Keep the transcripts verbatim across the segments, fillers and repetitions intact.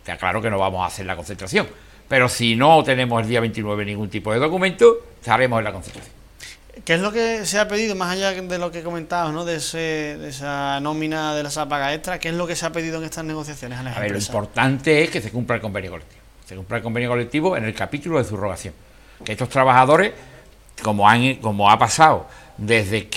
está claro que no vamos a hacer la concentración. Pero si no tenemos el día veintinueve ningún tipo de documento, estaremos en la concentración. ¿Qué es lo que se ha pedido, más allá de lo que comentabas, ¿no? de, ese, de esa nómina de esa paga extra? ¿Qué es lo que se ha pedido en estas negociaciones, Alejandro? A ver, lo importante es que se cumpla el convenio colectivo. Se cumpla el convenio colectivo en el capítulo de subrogación. Que estos trabajadores, como, han, como ha pasado desde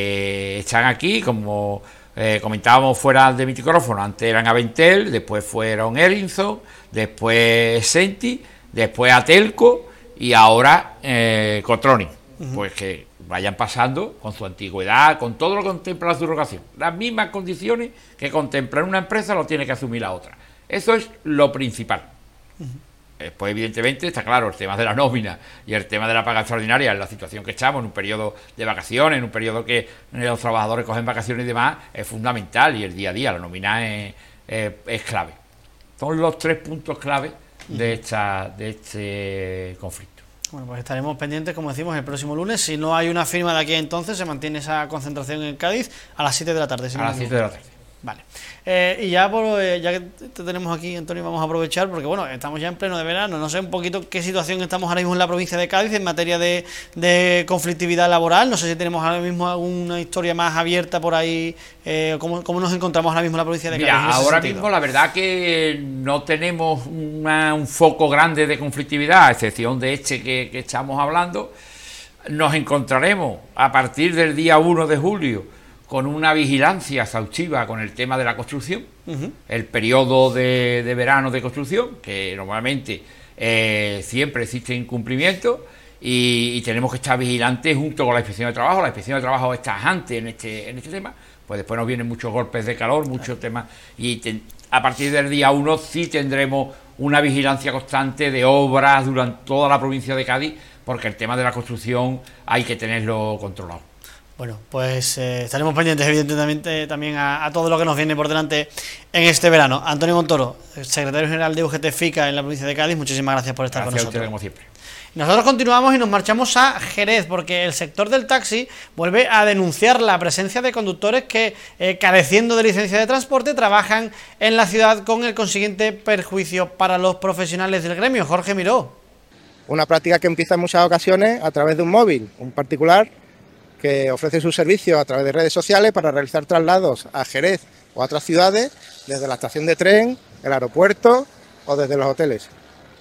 que están aquí, como eh, comentábamos fuera de micrófono, antes eran Aventel, después fueron Erinson, después Senti, después Atelco y ahora eh, Cotroni. Uh-huh. Pues que vayan pasando con su antigüedad, con todo lo que contempla la subrogación. Las mismas condiciones que contempla una empresa lo tiene que asumir la otra. Eso es lo principal. Uh-huh. Después, evidentemente, está claro, el tema de la nómina y el tema de la paga extraordinaria en la situación que estamos, en un periodo de vacaciones, en un periodo que los trabajadores cogen vacaciones y demás, es fundamental, y el día a día, la nómina es, es, es clave. Son los tres puntos clave de, esta, de este conflicto. Bueno, pues estaremos pendientes, como decimos, el próximo lunes. Si no hay una firma de aquí a entonces, se mantiene esa concentración en Cádiz a las siete de la tarde. Si a no las siete de la tarde. Vale. Eh, y ya por eh, ya que te tenemos aquí, Antonio, vamos a aprovechar, porque bueno, estamos ya en pleno de verano. No sé un poquito qué situación estamos ahora mismo en la provincia de Cádiz en materia de, de conflictividad laboral. No sé si tenemos ahora mismo alguna historia más abierta por ahí. Eh, ¿cómo, ¿Cómo nos encontramos ahora mismo en la provincia de Cádiz? Mira, ahora sentido? mismo la verdad que no tenemos una, un foco grande de conflictividad, a excepción de este que, que estamos hablando. Nos encontraremos a partir del día uno de julio con una vigilancia exhaustiva con el tema de la construcción, uh-huh. el periodo de, de verano de construcción, que normalmente eh, siempre existe incumplimiento, y, y tenemos que estar vigilantes junto con la Inspección de Trabajo. La Inspección de Trabajo está tajante en este, en este tema, pues después nos vienen muchos golpes de calor, muchos uh-huh. temas, y te, a partir del día uno sí tendremos una vigilancia constante de obras durante toda la provincia de Cádiz, porque el tema de la construcción hay que tenerlo controlado. Bueno, pues eh, estaremos pendientes, evidentemente, también a, a todo lo que nos viene por delante en este verano. Antonio Montoro, secretario general de U G T FICA en la provincia de Cádiz, muchísimas gracias por estar gracias con nosotros. A usted, como siempre. Nosotros continuamos y nos marchamos a Jerez, porque el sector del taxi vuelve a denunciar la presencia de conductores que, eh, careciendo de licencia de transporte, trabajan en la ciudad, con el consiguiente perjuicio para los profesionales del gremio. Jorge Miró. Una práctica que empieza en muchas ocasiones a través de un móvil, un particular que ofrece su servicio a través de redes sociales para realizar traslados a Jerez o a otras ciudades desde la estación de tren, el aeropuerto o desde los hoteles.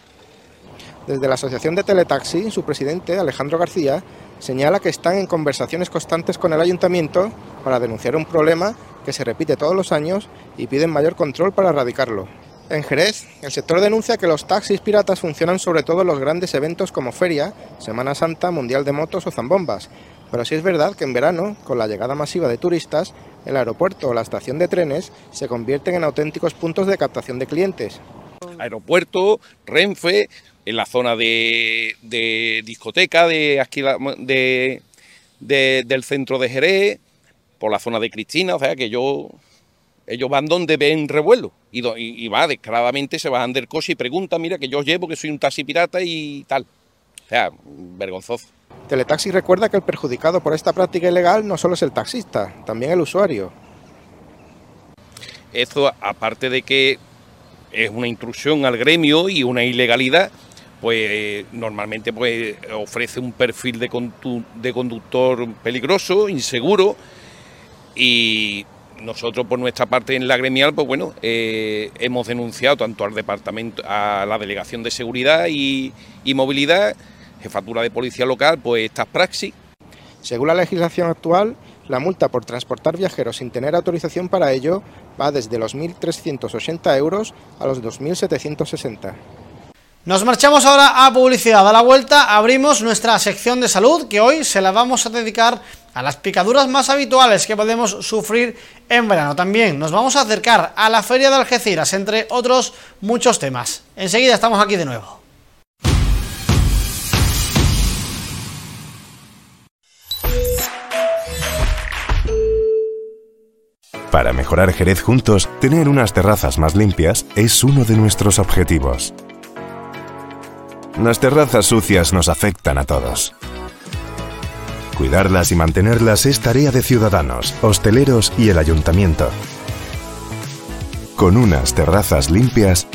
Desde la Asociación de Teletaxi, su presidente, Alejandro García, señala que están en conversaciones constantes con el ayuntamiento para denunciar un problema que se repite todos los años y piden mayor control para erradicarlo. En Jerez, el sector denuncia que los taxis piratas funcionan sobre todo en los grandes eventos como Feria, Semana Santa, Mundial de Motos o Zambombas. Pero sí es verdad que en verano, con la llegada masiva de turistas, el aeropuerto o la estación de trenes se convierten en auténticos puntos de captación de clientes. Aeropuerto, Renfe, en la zona de, de discoteca de, de, de, del centro de Jerez, por la zona de Cristina, o sea que yo, ellos van donde ven revuelo y, do, y, y va, descaradamente se bajan del coche y preguntan, mira que yo os llevo, que soy un taxi pirata y tal. O sea, vergonzoso. Teletaxi recuerda que el perjudicado por esta práctica ilegal no solo es el taxista, también el usuario. Esto, aparte de que es una intrusión al gremio y una ilegalidad, pues eh, normalmente pues ofrece un perfil de, condu de conductor peligroso, inseguro, y nosotros por nuestra parte en la gremial, pues bueno, eh, hemos denunciado tanto al departamento, a la Delegación de Seguridad y, y Movilidad, Jefatura de Policía Local, pues estas praxis. Según la legislación actual, la multa por transportar viajeros sin tener autorización para ello va desde los mil trescientos ochenta euros a los dos mil setecientos sesenta. Nos marchamos ahora a publicidad. A la vuelta abrimos nuestra sección de salud, que hoy se la vamos a dedicar a las picaduras más habituales que podemos sufrir en verano. También nos vamos a acercar a la Feria de Algeciras, entre otros muchos temas. Enseguida estamos aquí de nuevo. Para mejorar Jerez juntos, tener unas terrazas más limpias es uno de nuestros objetivos. Las terrazas sucias nos afectan a todos. Cuidarlas y mantenerlas es tarea de ciudadanos, hosteleros y el ayuntamiento. Con unas terrazas limpias,